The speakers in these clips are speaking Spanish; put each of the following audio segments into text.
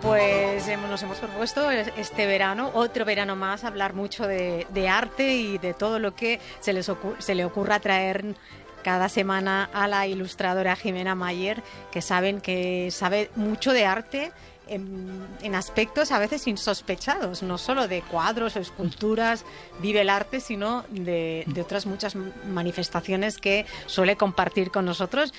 Pues nos hemos propuesto este verano, otro verano más, hablar mucho de arte y de todo lo que se le ocurra traer cada semana a la ilustradora Jimena Mayer, que sabe mucho de arte en aspectos a veces insospechados, no solo de cuadros o esculturas vive el arte, sino de otras muchas manifestaciones que suele compartir con nosotros.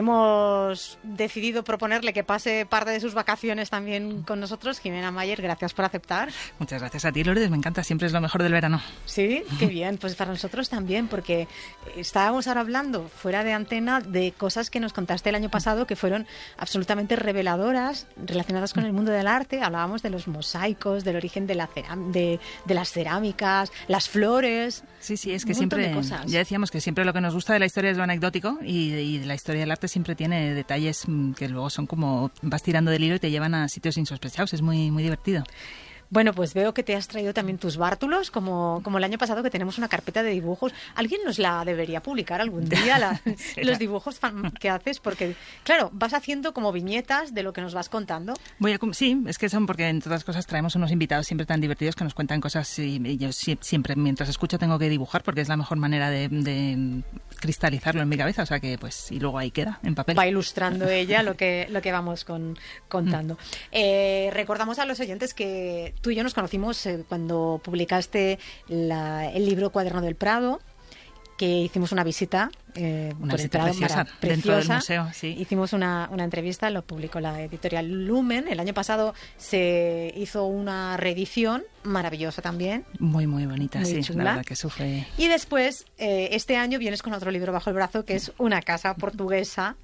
Hemos decidido proponerle que pase parte de sus vacaciones también con nosotros. Jimena Mayer, gracias por aceptar. Muchas gracias a ti, Lourdes, me encanta, siempre es lo mejor del verano. Sí, qué bien, pues para nosotros también, porque estábamos ahora hablando fuera de antena de cosas que nos contaste el año pasado que fueron absolutamente reveladoras, relacionadas con el mundo del arte. Hablábamos de los mosaicos, del origen de las cerámicas, las flores. Sí, es que siempre, ya decíamos que siempre lo que nos gusta de la historia es lo anecdótico y de la historia del arte siempre tiene detalles que luego son como vas tirando del hilo y te llevan a sitios insospechados, es muy, muy divertido. Bueno, pues veo que te has traído también tus bártulos, como el año pasado, que tenemos una carpeta de dibujos. ¿Alguien nos la debería publicar algún día, los dibujos que haces? Porque, claro, vas haciendo como viñetas de lo que nos vas contando. Sí, es que son porque, entre otras cosas, traemos unos invitados siempre tan divertidos que nos cuentan cosas y yo siempre, mientras escucho, tengo que dibujar porque es la mejor manera de cristalizarlo en mi cabeza, o sea que, pues, y luego ahí queda, en papel. Va ilustrando ella lo que vamos contando. Recordamos a los oyentes que tú y yo nos conocimos cuando publicaste el libro Cuaderno del Prado, que hicimos una visita por el Prado, preciosa, dentro del museo. Sí. Hicimos una entrevista, lo publicó la editorial Lumen. El año pasado se hizo una reedición maravillosa también. Muy, muy bonita, muy chula. La verdad que sufre. Y después, este año vienes con otro libro bajo el brazo, que es Una casa portuguesa.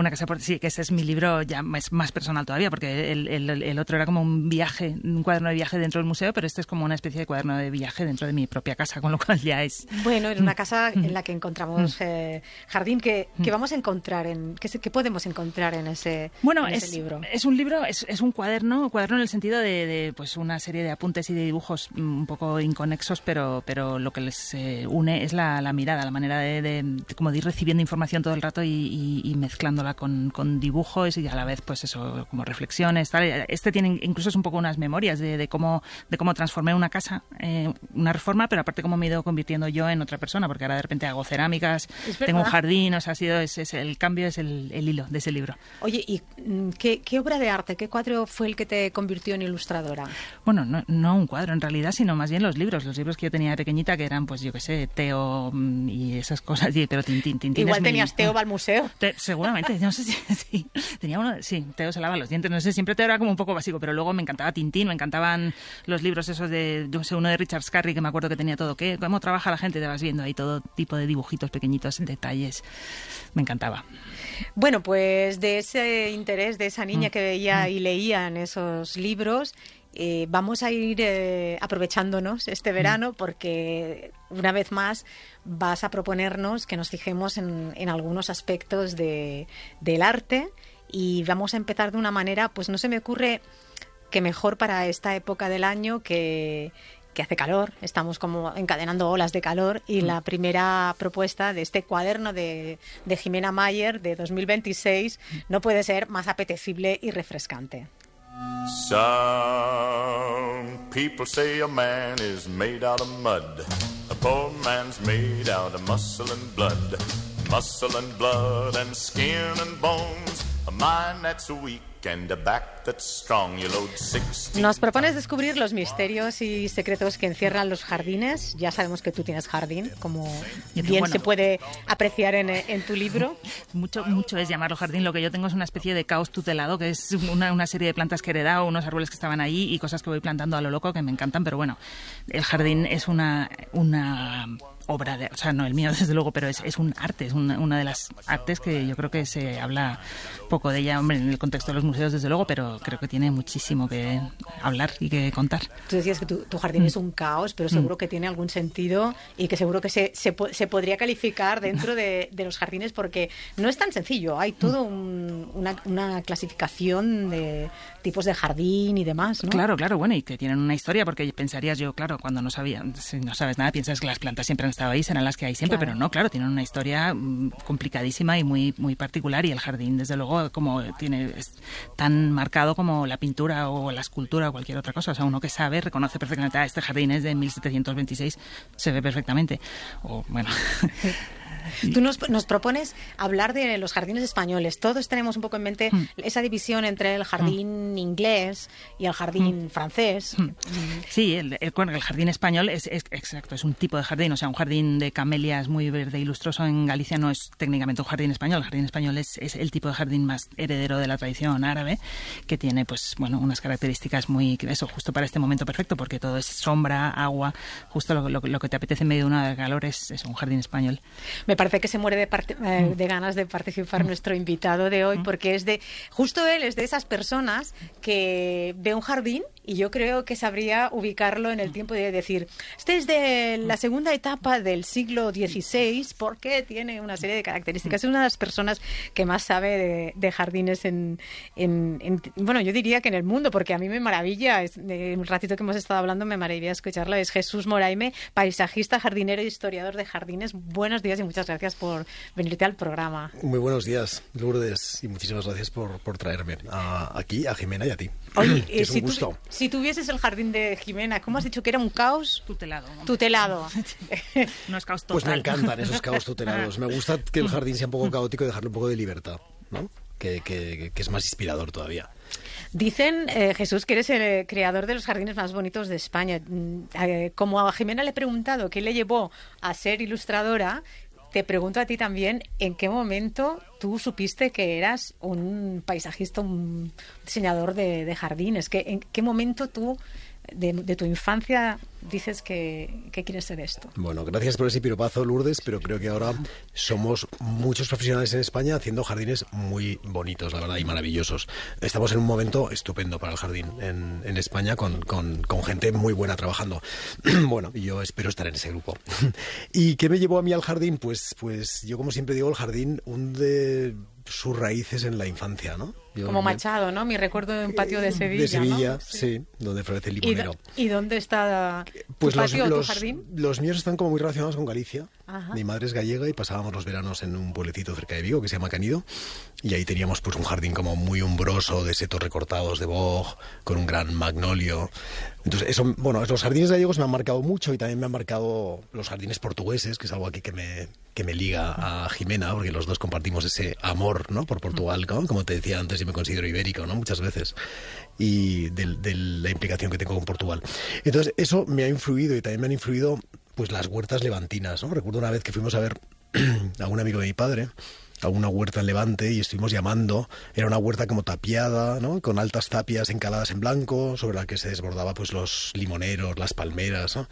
Sí, que ese es mi libro ya más personal todavía, porque el otro era como un cuaderno de viaje dentro del museo, pero este es como una especie de cuaderno de viaje dentro de mi propia casa, con lo cual ya es... Bueno, en una casa en la que encontramos jardín, que vamos a encontrar ¿qué podemos encontrar en ese libro? Es un libro, es un cuaderno en el sentido de pues una serie de apuntes y de dibujos un poco inconexos, pero lo que les une es la mirada, la manera de ir recibiendo información todo el rato y mezclándola con dibujos y a la vez pues eso, como reflexiones, tal. Este tiene incluso es un poco unas memorias de cómo transformé una casa, una reforma, pero aparte cómo me he ido convirtiendo yo en otra persona, porque ahora de repente hago cerámicas, tengo un jardín, o sea, el cambio es el hilo de ese libro. Oye, ¿y qué obra de arte, qué cuadro fue el que te convirtió en ilustradora? Bueno, no un cuadro en realidad, sino más bien los libros que yo tenía de pequeñita, que eran, pues yo qué sé, Teo y esas cosas, pero Tintín. Igual tenías Teo va al museo. Seguramente, no sé si tenía uno, sí, Teo se lava los dientes, no sé, siempre Teo era como un poco básico, pero luego me encantaba Tintín, me encantaban los libros esos uno de Richard Scarry, que me acuerdo que tenía todo, cómo trabaja la gente, te vas viendo ahí todo tipo de dibujitos pequeñitos, detalles, me encantaba. Bueno, pues de ese interés de esa niña que veía y leía en esos libros, vamos a ir aprovechándonos este verano, porque una vez más vas a proponernos que nos fijemos en algunos aspectos del arte, y vamos a empezar de una manera, pues no se me ocurre que mejor para esta época del año que hace calor, estamos como encadenando olas de calor, y la primera propuesta de este cuaderno de Jimena Mayer de 2026 no puede ser más apetecible y refrescante. Some people say a man is made out of mud. A poor man's made out of muscle and blood and skin and bones. A mind that's weak and a back that's strong. You load 16. Nos propones descubrir los misterios y secretos que encierran los jardines. Ya sabemos que tú tienes jardín, como bien se puede apreciar en tu libro. Mucho es llamarlo jardín. Lo que yo tengo es una especie de caos tutelado, que es una serie de plantas que he heredado, unos árboles que estaban ahí y cosas que voy plantando a lo loco que me encantan. Pero bueno, el jardín es una obra o sea, no el mío desde luego, pero es un arte, es una de las artes que yo creo que se habla poco de ella, hombre, en el contexto de los museos desde luego, pero creo que tiene muchísimo que hablar y que contar. Tú decías que tu jardín es un caos, pero seguro que tiene algún sentido y que seguro que se podría calificar dentro de los jardines, porque no es tan sencillo, hay todo una clasificación de tipos de jardín y demás, ¿no? Claro, bueno, y que tienen una historia, porque pensarías yo, claro, cuando no sabes nada, piensas que las plantas siempre han estado ahí, serán las que hay siempre, claro. Pero no, claro, tienen una historia complicadísima y muy, muy particular, y el jardín, desde luego, como tan marcado como la pintura o la escultura o cualquier otra cosa. O sea, uno que sabe reconoce perfectamente, este jardín es de 1726, se ve perfectamente. O bueno... Tú nos propones hablar de los jardines españoles. Todos tenemos un poco en mente esa división entre el jardín inglés y el jardín francés. Sí, el jardín español es exacto, es un tipo de jardín. O sea, un jardín de camelias muy verde y lustroso en Galicia no es técnicamente un jardín español. El jardín español es el tipo de jardín más heredero de la tradición árabe, que tiene pues bueno unas características muy... Eso, justo para este momento perfecto, porque todo es sombra, agua, justo lo que te apetece en medio de una calor es un jardín español. Me parece que se muere de ganas de participar nuestro invitado de hoy, porque justo él es de esas personas que ve un jardín y yo creo que sabría ubicarlo en el tiempo de decir, este es de la segunda etapa del siglo XVI porque tiene una serie de características. Es una de las personas que más sabe de jardines bueno, yo diría que en el mundo, porque a mí me maravilla, un ratito que hemos estado hablando me maravilla escucharla, es Jesús Moraime, paisajista, jardinero y historiador de jardines. Buenos días y muchas gracias por venirte al programa. Muy buenos días, Lourdes, y muchísimas gracias por traerme aquí, a Jimena y a ti. Oye, es un gusto. Si tuvieses el jardín de Jimena, ¿cómo has dicho que era un caos? Tutelado. No es caos total. Pues me encantan esos caos tutelados. Me gusta que el jardín sea un poco caótico y dejarle un poco de libertad, ¿no? Que es más inspirador todavía. Dicen, Jesús, que eres el creador de los jardines más bonitos de España. Como a Jimena le he preguntado qué le llevó a ser ilustradora, te pregunto a ti también, ¿en qué momento tú supiste que eras un paisajista, un diseñador de jardines? ¿En qué momento tú, de tu infancia, dices que quieres ser esto? Bueno, gracias por ese piropazo, Lourdes, pero creo que ahora somos muchos profesionales en España haciendo jardines muy bonitos, la verdad, y maravillosos. Estamos en un momento estupendo para el jardín en España con gente muy buena trabajando. Bueno, y yo espero estar en ese grupo. ¿Y qué me llevó a mí al jardín? Pues yo, como siempre digo, el jardín hunde sus raíces en la infancia, ¿no? Como Machado, ¿no? Mi recuerdo de un patio de Sevilla. De Sevilla, ¿no? sí, donde florece el limonero. ¿Y dónde está pues tu patio o tu jardín? Los míos están como muy relacionados con Galicia. Ajá. Mi madre es gallega y pasábamos los veranos en un pueblecito cerca de Vigo que se llama Canido, y ahí teníamos pues un jardín como muy umbroso de setos recortados de boj, con un gran magnolio. Entonces, eso, bueno, los jardines gallegos me han marcado mucho, y también me han marcado los jardines portugueses, que es algo aquí que me liga a Jimena, porque los dos compartimos ese amor, ¿no?, por Portugal, ¿no? Como te decía antes, yo me considero ibérico, ¿no?, muchas veces, y de la implicación que tengo con Portugal. Entonces, eso me ha influido, y también me han influido pues las huertas levantinas, ¿no? Recuerdo una vez que fuimos a ver a un amigo de mi padre a una huerta en Levante, y estuvimos llamando. Era una huerta como tapiada, ¿no?, con altas tapias encaladas en blanco, sobre la que se desbordaba pues los limoneros, las palmeras, ¿no?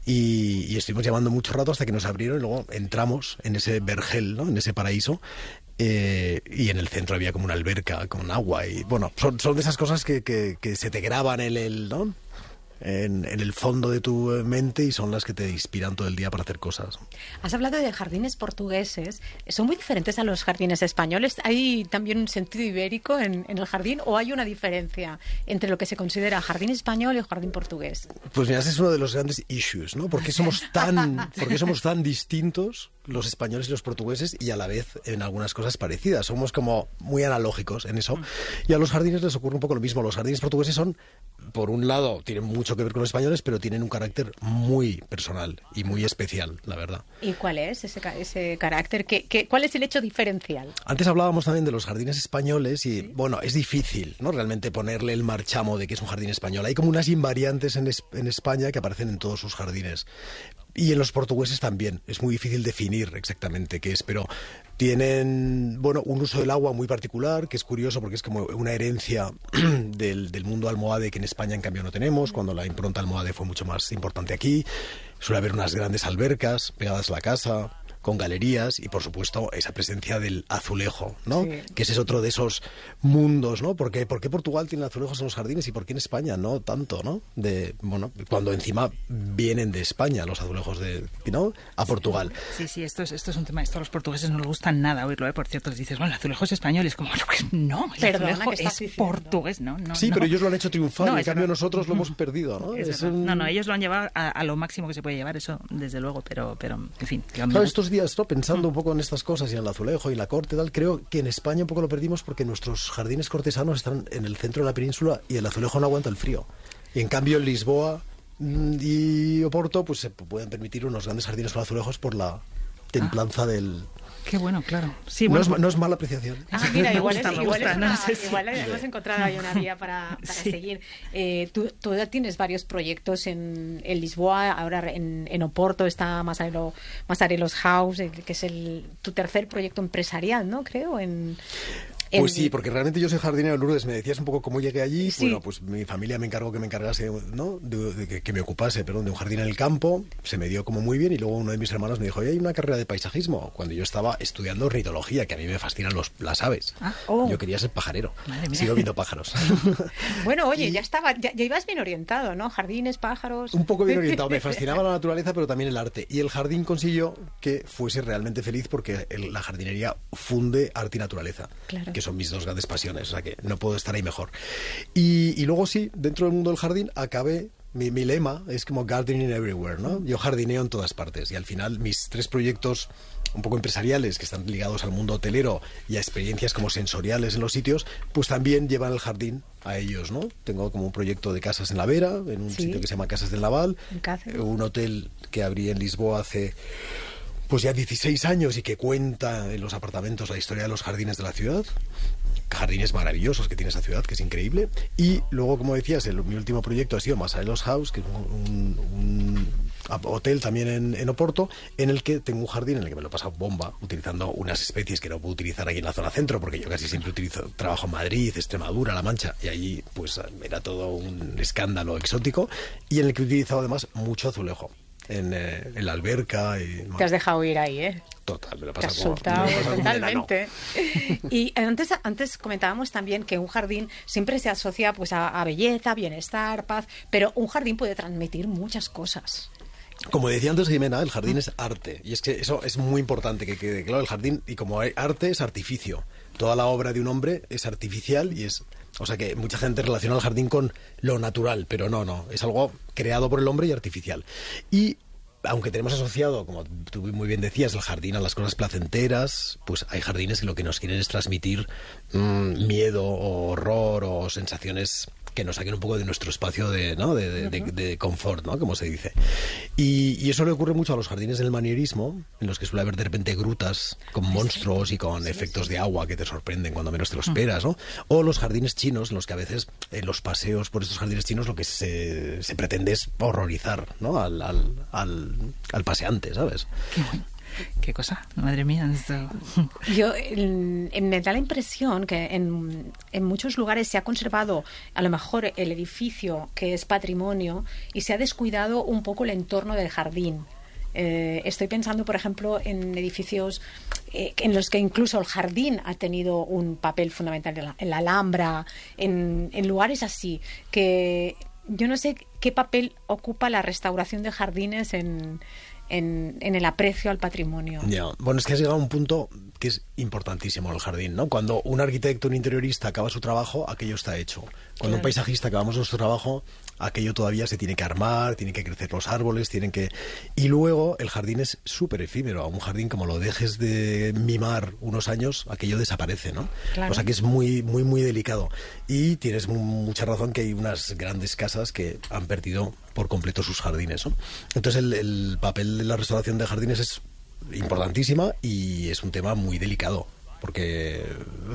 Y estuvimos llamando mucho rato hasta que nos abrieron, y luego entramos en ese vergel, ¿no?, en ese paraíso. Y en el centro había como una alberca con agua, y bueno, son de esas cosas que se te graban ¿no?, en el fondo de tu mente, y son las que te inspiran todo el día para hacer cosas. Has hablado de jardines portugueses. ¿Son muy diferentes a los jardines españoles? ¿Hay también un sentido ibérico en el jardín, o hay una diferencia entre lo que se considera jardín español y jardín portugués? Pues mira, ese es uno de los grandes issues, ¿no? ¿Por qué somos tan distintos los españoles y los portugueses, y a la vez en algunas cosas parecidas? Somos como muy analógicos en eso. Y a los jardines les ocurre un poco lo mismo. Los jardines portugueses son, por un lado, tienen mucho que ver con los españoles, pero tienen un carácter muy personal y muy especial, la verdad. ¿Y cuál es ese carácter? ¿Cuál es el hecho diferencial? Antes hablábamos también de los jardines españoles, y bueno, es difícil, ¿no?, realmente ponerle el marchamo de que es un jardín español. Hay como unas invariantes en España que aparecen en todos sus jardines. Y en los portugueses también. Es muy difícil definir exactamente qué es, pero tienen, bueno, un uso del agua muy particular, que es curioso porque es como una herencia del mundo almohade, que en España en cambio no tenemos, cuando la impronta almohade fue mucho más importante aquí. Suele haber unas grandes albercas pegadas a la casa, con galerías, y por supuesto esa presencia del azulejo, ¿no? Sí. Que ese es otro de esos mundos, ¿no? ¿Por qué Portugal tiene azulejos en los jardines y por qué en España no tanto, ¿no? Bueno, cuando encima vienen de España los azulejos ¿no?, a Portugal. Sí, esto es un tema. Esto a los portugueses no les gusta nada oírlo, ¿eh? Por cierto, les dices, bueno, el azulejo es español, es como, no, el azulejo es portugués, ¿no? Sí, pero ellos lo han hecho triunfar, y en cambio nosotros lo hemos perdido, ¿no? No, ellos lo han llevado a lo máximo que se puede llevar, eso desde luego, pero en fin. Claro, estos días días, ¿no?, pensando un poco en estas cosas y en el azulejo y en la corte y tal, creo que en España un poco lo perdimos porque nuestros jardines cortesanos están en el centro de la península y el azulejo no aguanta el frío. Y en cambio en Lisboa y Oporto pues se pueden permitir unos grandes jardines con azulejos por la templanza del... Qué bueno, claro. Sí, bueno, no es mala apreciación. Mira, igual igual hemos encontrado ahí una vía para seguir. Tú ya tienes varios proyectos en Lisboa, ahora en Oporto está Masarelos House, que es tu tercer proyecto empresarial, ¿no? Creo, Pues sí, porque realmente yo soy jardinero. Lourdes, me decías un poco cómo llegué allí. Sí. Bueno, pues mi familia me encargó que me encargase, ¿no?, que me ocupase, de un jardín en el campo. Se me dio como muy bien y luego uno de mis hermanos me dijo, oye, hay una carrera de paisajismo. Cuando yo estaba estudiando ornitología, que a mí me fascinan las aves. Yo quería ser pajarero. Sigo viendo pájaros. Bueno, oye, ya ibas bien orientado, ¿no? Jardines, pájaros... Un poco bien orientado. Me fascinaba la naturaleza, pero también el arte. Y el jardín consiguió que fuese realmente feliz porque la jardinería funde arte y naturaleza. Claro. Que son mis dos grandes pasiones, o sea que no puedo estar ahí mejor. Y luego sí, dentro del mundo del jardín acabé, mi lema es como gardening everywhere, ¿no? Yo jardineo en todas partes y al final mis 3 proyectos un poco empresariales que están ligados al mundo hotelero y a experiencias como sensoriales en los sitios, pues también llevan el jardín a ellos, ¿no? Tengo como un proyecto de casas en la Vera, en un sitio que se llama Casas del Naval, un hotel que abrí en Lisboa hace... pues ya 16 años y que cuenta en los apartamentos la historia de los jardines de la ciudad. Jardines maravillosos que tiene esa ciudad, que es increíble. Y luego, como decías, mi último proyecto ha sido Masarelos House, que es un hotel también en Oporto, en el que tengo un jardín en el que me lo he pasado bomba, utilizando unas especies que no puedo utilizar aquí en la zona centro, porque yo casi siempre trabajo en Madrid, Extremadura, La Mancha, y allí pues era todo un escándalo exótico, y en el que he utilizado además mucho azulejo. En la alberca. Te has dejado ir ahí, ¿eh? Total, me lo he Te has pasado soltado totalmente. Y antes comentábamos también que un jardín siempre se asocia pues a belleza, bienestar, paz, pero un jardín puede transmitir muchas cosas. Como decía antes Jimena, el jardín es arte. Y es que eso es muy importante, que quede claro. El jardín, y como hay arte, es artificio. Toda la obra de un hombre es artificial y es... O sea que mucha gente relaciona el jardín con lo natural, pero no. Es algo creado por el hombre y artificial. Y aunque tenemos asociado, como tú muy bien decías, el jardín a las cosas placenteras, pues hay jardines que lo que nos quieren es transmitir miedo o horror o sensaciones que nos saquen un poco de nuestro espacio de confort, ¿no?, como se dice. Y eso le ocurre mucho a los jardines del manierismo, en los que suele haber de repente grutas con monstruos y con efectos de agua que te sorprenden cuando menos te lo esperas, ¿no? O los jardines chinos, en los que a veces en los paseos por estos jardines chinos lo que se pretende es horrorizar, ¿no?, al paseante, ¿sabes? Qué bueno. Qué cosa, madre mía. Yo me da la impresión que en muchos lugares se ha conservado a lo mejor el edificio que es patrimonio y se ha descuidado un poco el entorno del jardín. Estoy pensando, por ejemplo, en edificios en los que incluso el jardín ha tenido un papel fundamental, en la Alhambra, en lugares así, que yo no sé qué papel ocupa la restauración de jardines en el aprecio al patrimonio. Ya. Bueno, es que has llegado a un punto que es importantísimo el jardín, ¿no? Cuando un arquitecto, un interiorista acaba su trabajo, aquello está hecho. Cuando un paisajista acabamos nuestro trabajo, aquello todavía se tiene que armar, tienen que crecer los árboles, y luego el jardín es súper efímero. A un jardín, como lo dejes de mimar unos años, aquello desaparece, ¿no? Claro. O sea que es muy, muy, muy delicado. Y tienes mucha razón que hay unas grandes casas que han perdido por completo sus jardines, ¿no? Entonces el papel de la restauración de jardines es importantísima y es un tema muy delicado, porque...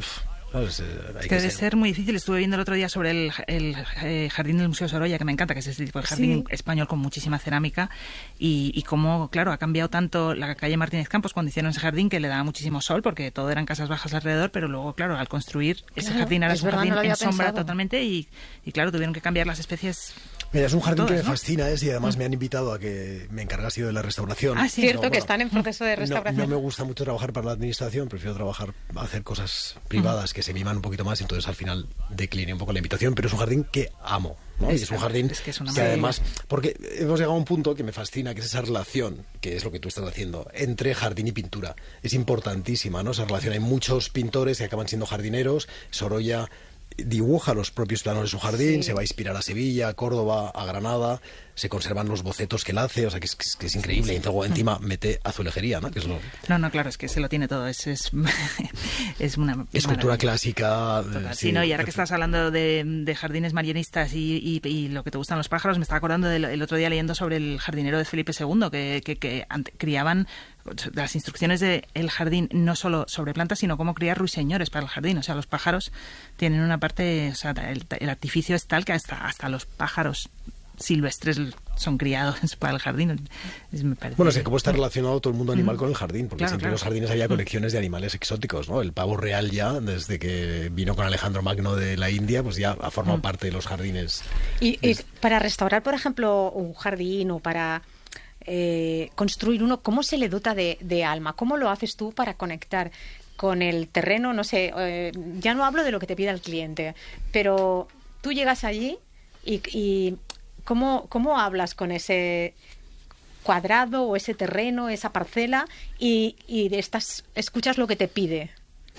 Hay que debe ser muy difícil. Estuve viendo el otro día sobre el jardín del Museo Sorolla, que me encanta, que es ese tipo de jardín español con muchísima cerámica, y cómo, claro, ha cambiado tanto la calle Martínez Campos cuando hicieron ese jardín, que le daba muchísimo sol, porque todo eran casas bajas alrededor, pero luego, claro, al construir ese jardín, ahora es un jardín en sombra totalmente, y claro, tuvieron que cambiar las especies. Mira, es un jardín que me fascina, y además me han invitado a que me encargase yo de la restauración. Ah, sí, cierto, que están en proceso de restauración. No me gusta mucho trabajar para la administración, prefiero hacer cosas privadas que se miman un poquito más, entonces al final decliné un poco la invitación, pero es un jardín que amo, ¿no? Y es un jardín que además, porque hemos llegado a un punto que me fascina, que es esa relación, que es lo que tú estás haciendo, entre jardín y pintura. Es importantísima, ¿no? Esa relación. Hay muchos pintores que acaban siendo jardineros. Sorolla dibuja los propios planos de su jardín, se va a inspirar a Sevilla, a Córdoba, a Granada, se conservan los bocetos que él hace, o sea, que es increíble. Y luego encima mete azulejería, ¿no? Que es lo... No, claro, es que se lo tiene todo. Es una escultura clásica. Total, sí, ¿no? Y ahora que estás hablando de jardines marianistas y lo que te gustan los pájaros, me estaba acordando el otro día leyendo sobre el jardinero de Felipe II, que criaban las instrucciones del jardín, no solo sobre plantas, sino cómo criar ruiseñores para el jardín. O sea, los pájaros tienen una parte, o sea, el artificio es tal que hasta los pájaros silvestres son criados para el jardín. Me parece... Bueno, es que cómo está relacionado todo el mundo animal con el jardín, porque claro, siempre en los jardines había colecciones de animales exóticos, ¿no? El pavo real ya, desde que vino con Alejandro Magno de la India, pues ya ha formado parte de los jardines. Y para restaurar, por ejemplo, un jardín o para construir uno, ¿cómo se le dota de alma? ¿Cómo lo haces tú para conectar con el terreno? No sé, ya no hablo de lo que te pida el cliente, pero tú llegas allí y ¿cómo hablas con ese cuadrado o ese terreno, esa parcela y escuchas lo que te pide?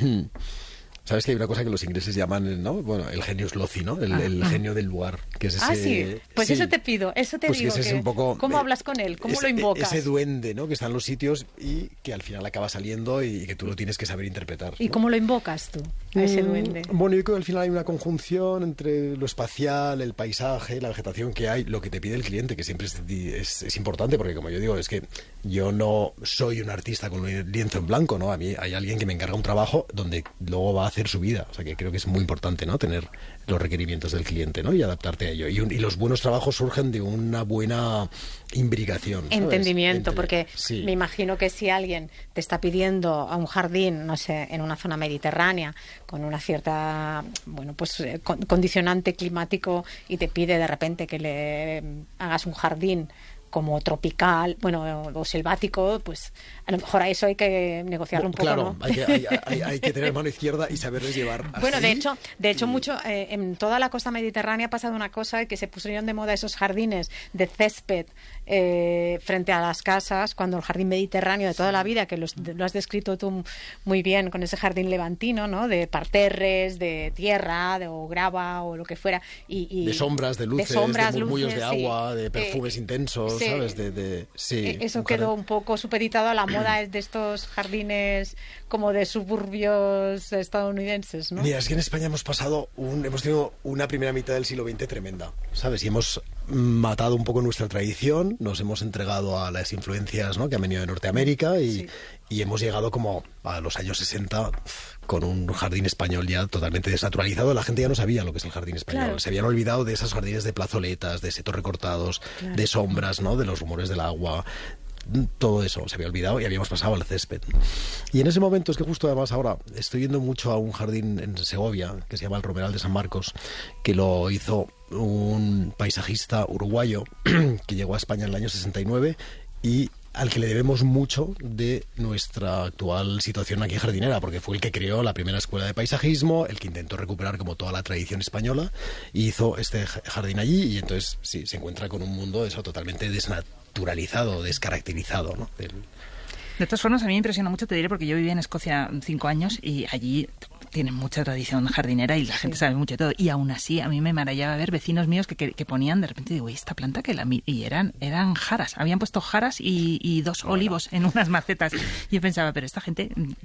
Sabes que hay una cosa que los ingleses llaman, ¿no? Bueno, el genius loci, ¿no? El genio del lugar, que es ese... sí. Pues sí. Eso te pido, eso te digo. Que es un poco, ¿cómo hablas con él? ¿Cómo lo invocas? Ese duende, ¿no? Que está en los sitios y que al final acaba saliendo y que tú lo tienes que saber interpretar, ¿no? ¿Y cómo lo invocas tú, a ese duende? Bueno, yo creo que al final hay una conjunción entre lo espacial, el paisaje, la vegetación que hay, lo que te pide el cliente, que siempre es importante, porque como yo digo, es que yo no soy un artista con un lienzo en blanco, ¿no? A mí hay alguien que me encarga un trabajo donde luego va a hacer su vida. O sea, que creo que es muy importante, ¿no? Tener los requerimientos del cliente, ¿no? Y adaptarte a ello. Y los buenos trabajos surgen de una buena imbricación, ¿sabes? Entendimiento, porque me imagino que si alguien te está pidiendo a un jardín, no sé, en una zona mediterránea, con una cierta, bueno, pues condicionante climático, y te pide de repente que le hagas un jardín como tropical, bueno, o selvático, pues a lo mejor a eso hay que negociarlo un poco, claro, ¿no? hay que tener mano izquierda y saberles llevar así. Bueno, de hecho mucho en toda la costa mediterránea ha pasado una cosa, que se pusieron de moda esos jardines de césped frente a las casas, cuando el jardín mediterráneo de toda la vida, que lo has descrito tú muy bien, con ese jardín levantino, ¿no? De parterres, de tierra, o grava, o lo que fuera. Y de sombras, de luces, de murmullos de agua, de perfumes intensos, sí, ¿sabes? Eso quedó un poco supeditado a la moda de estos jardines como de suburbios estadounidenses, ¿no? Mira, es que en España hemos tenido una primera mitad del siglo XX tremenda, ¿sabes? Y hemos matado un poco nuestra tradición, nos hemos entregado a las influencias, ¿no? Que han venido de Norteamérica y hemos llegado como a los años 60 con un jardín español ya totalmente desnaturalizado. La gente ya no sabía lo que es el jardín español. Claro. Se habían olvidado de esos jardines de plazoletas, de setos recortados, de sombras, ¿no? De los rumores del agua. Todo eso se había olvidado y habíamos pasado al césped. Y en ese momento, es que justo además ahora estoy yendo mucho a un jardín en Segovia que se llama el Romeral de San Marcos, que lo hizo un paisajista uruguayo que llegó a España en el año 69 y al que le debemos mucho de nuestra actual situación aquí jardinera, porque fue el que creó la primera escuela de paisajismo, el que intentó recuperar como toda la tradición española y hizo este jardín allí, y entonces sí, se encuentra con un mundo eso totalmente desnaturalizado, descaracterizado, ¿no? De todas formas, a mí me impresiona mucho, te diré, porque yo viví en Escocia 5 años y allí tienen mucha tradición jardinera y la gente sabe mucho de todo. Y aún así, a mí me maravillaba ver vecinos míos que ponían, de repente, digo, esta planta y eran jaras. Habían puesto jaras y 2 olivos en unas macetas. Y yo pensaba, pero esta gente,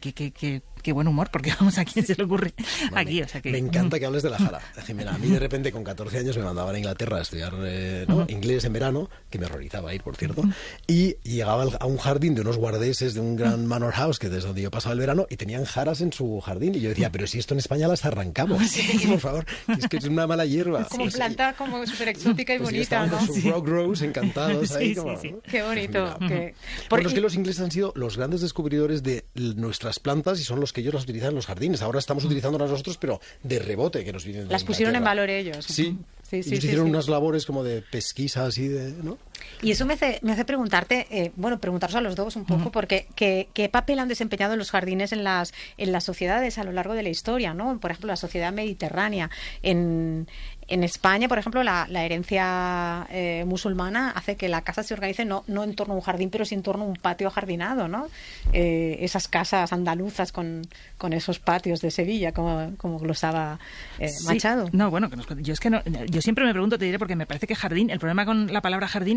qué buen humor, porque vamos, ¿a quién se le ocurre aquí? O sea que... Me encanta que hables de la jara. Es decir, mira, a mí de repente con 14 años me mandaban a Inglaterra a estudiar inglés en verano, que me horrorizaba ir, por cierto, y llegaba a un jardín de unos guardeses de un gran manor house, que desde donde yo pasaba el verano, y tenían jaras en su jardín, y yo decía, pero si esto en España las arrancamos, por favor, es que es una mala hierba. Como planta como súper exótica y bonita, ¿no? Con sus rock rose encantados ahí. Qué bonito. Bueno, es que los ingleses han sido los grandes descubridores de nuestras plantas y son los que ellos las utilizan en los jardines. Ahora estamos utilizándolas nosotros, pero de rebote, que nos vienen de las pusieron en valor ellos. Sí. Ellos hicieron unas labores como de pesquisa así ¿no? Y eso me hace preguntarte, preguntaros a los dos un poco, porque ¿qué papel han desempeñado los jardines en las sociedades a lo largo de la historia, ¿no? Por ejemplo, la sociedad mediterránea. En España, por ejemplo, la herencia musulmana hace que la casa se organice no en torno a un jardín, pero sí en torno a un patio ajardinado, ¿no? Esas casas andaluzas con esos patios de Sevilla, como glosaba Machado. No, bueno, yo es que no, yo siempre me pregunto, te diré, porque me parece que jardín, el problema con la palabra jardín